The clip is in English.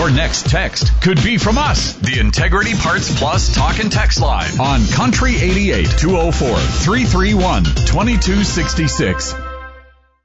Your next text could be from us. The Integrity Parts Plus Talk and Text Line on Country 88 204 331 2266.